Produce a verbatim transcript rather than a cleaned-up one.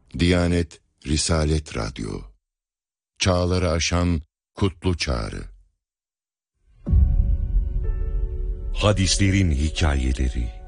Diyanet Risalet Radyo. Çağları aşan kutlu çağrı. Hadislerin hikayeleri.